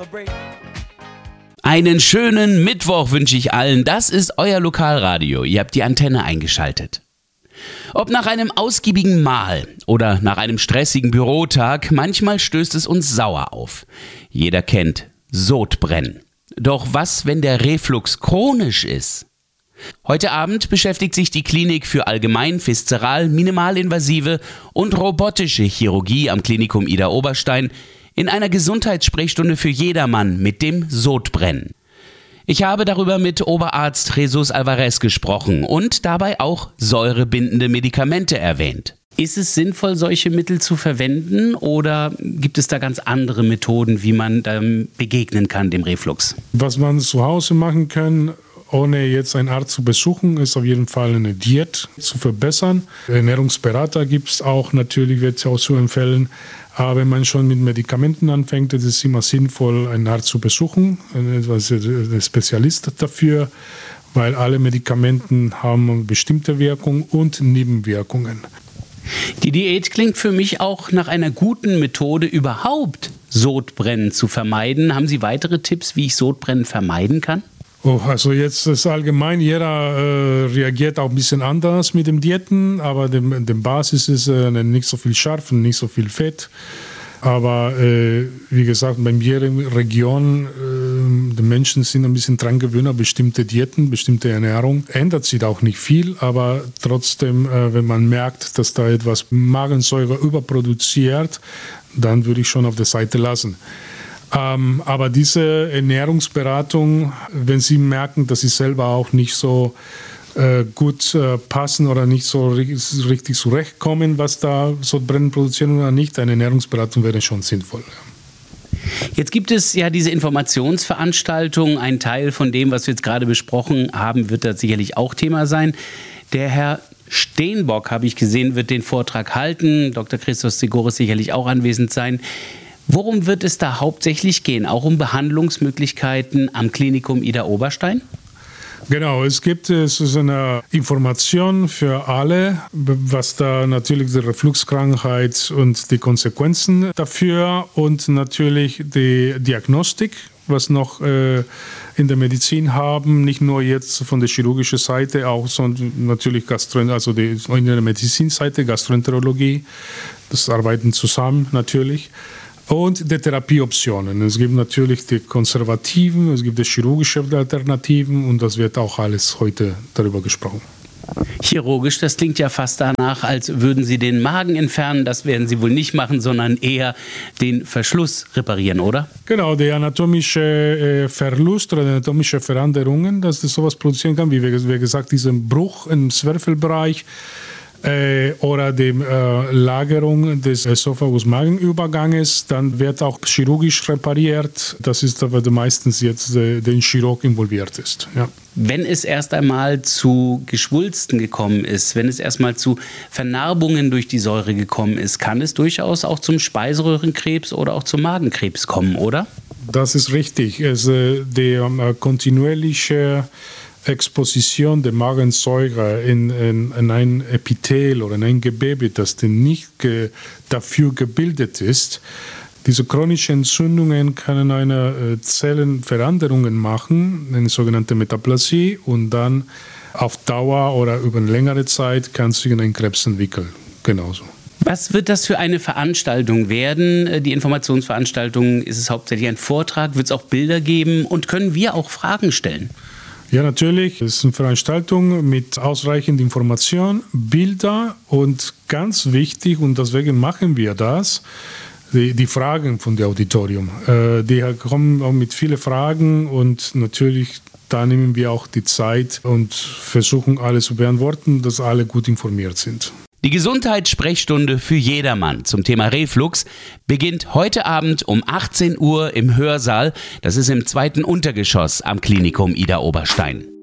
Einen schönen Mittwoch wünsche ich allen. Das ist euer Lokalradio. Ihr habt die Antenne eingeschaltet. Ob nach einem ausgiebigen Mahl oder nach einem stressigen Bürotag, manchmal stößt es uns sauer auf. Jeder kennt Sodbrennen. Doch was, wenn der Reflux chronisch ist? Heute Abend beschäftigt sich die Klinik für allgemein, viszeral, minimalinvasive und robotische Chirurgie am Klinikum Idar-Oberstein in einer Gesundheitssprechstunde für jedermann mit dem Sodbrennen. Ich habe darüber mit Oberarzt Jesus Alvarez gesprochen und dabei auch säurebindende Medikamente erwähnt. Ist es sinnvoll, solche Mittel zu verwenden oder gibt es da ganz andere Methoden, wie man begegnen kann dem Reflux? Was man zu Hause machen kann, ohne jetzt einen Arzt zu besuchen, ist auf jeden Fall eine Diät zu verbessern. Ernährungsberater gibt es auch, natürlich wird es auch zu empfehlen. Aber wenn man schon mit Medikamenten anfängt, ist es immer sinnvoll, einen Arzt zu besuchen, einen Spezialist dafür, weil alle Medikamente haben eine bestimmte Wirkung und Nebenwirkungen. Die Diät klingt für mich auch nach einer guten Methode, überhaupt Sodbrennen zu vermeiden. Haben Sie weitere Tipps, wie ich Sodbrennen vermeiden kann? Oh, also jetzt ist allgemein, jeder reagiert auch ein bisschen anders mit den Diäten, aber die Basis ist nicht so viel scharf und nicht so viel Fett. Aber wie gesagt, bei jeder Region, die Menschen sind ein bisschen dran gewöhnt an bestimmte Diäten, bestimmte Ernährung. Ändert sich auch nicht viel, aber trotzdem, wenn man merkt, dass da etwas Magensäure überproduziert, dann würde ich schon auf der Seite lassen. Aber diese Ernährungsberatung, wenn Sie merken, dass Sie selber auch nicht so gut passen oder nicht so richtig zurechtkommen, was da Sodbrennen produzieren oder nicht, eine Ernährungsberatung wäre schon sinnvoll. Jetzt gibt es ja diese Informationsveranstaltung. Ein Teil von dem, was wir jetzt gerade besprochen haben, wird da sicherlich auch Thema sein. Der Herr Steenbock, habe ich gesehen, wird den Vortrag halten. Dr. Christos Tsigoris sicherlich auch anwesend sein. Worum wird es da hauptsächlich gehen? Auch um Behandlungsmöglichkeiten am Klinikum Idar-Oberstein? Genau, es gibt so eine Information für alle, was da natürlich die Refluxkrankheit und die Konsequenzen dafür und natürlich die Diagnostik, was noch in der Medizin haben, nicht nur jetzt von der chirurgischen Seite, auch sondern natürlich also in der Medizinseite, Gastroenterologie, das arbeiten zusammen natürlich. Und die Therapieoptionen. Es gibt natürlich die konservativen, es gibt die chirurgische Alternativen und das wird auch alles heute darüber gesprochen. Chirurgisch, das klingt ja fast danach, als würden Sie den Magen entfernen. Das werden Sie wohl nicht machen, sondern eher den Verschluss reparieren, oder? Genau, der anatomische Verlust oder die anatomischen Veränderungen, dass das sowas produzieren kann, wie gesagt, diesen Bruch im Zwerchfellbereich. Oder die Lagerung des Esophagus-Magenüberganges, dann wird auch chirurgisch repariert. Das ist aber meistens jetzt der Chirurg involviert ist. Ja. Wenn es erst einmal zu Geschwulsten gekommen ist, wenn es erstmal zu Vernarbungen durch die Säure gekommen ist, kann es durchaus auch zum Speiseröhrenkrebs oder auch zum Magenkrebs kommen, oder? Das ist richtig. Also die kontinuierliche Exposition der Magensäure in ein Epithel oder in ein Gewebe, das nicht dafür gebildet ist. Diese chronischen Entzündungen können eine Zellenveränderungen machen, eine sogenannte Metaplasie, und dann auf Dauer oder über eine längere Zeit kann sich ein Krebs entwickeln. Genauso. Was wird das für eine Veranstaltung werden? Die Informationsveranstaltung, ist es hauptsächlich ein Vortrag? Wird es auch Bilder geben? Und können wir auch Fragen stellen? Ja, natürlich. Es ist eine Veranstaltung mit ausreichend Information, Bilder und ganz wichtig, und deswegen machen wir das, die Fragen von dem Auditorium. Die kommen auch mit vielen Fragen und natürlich da nehmen wir auch die Zeit und versuchen alles zu beantworten, dass alle gut informiert sind. Die Gesundheitssprechstunde für jedermann zum Thema Reflux beginnt heute Abend um 18 Uhr im Hörsaal. Das ist im 2. Untergeschoss am Klinikum Idar-Oberstein.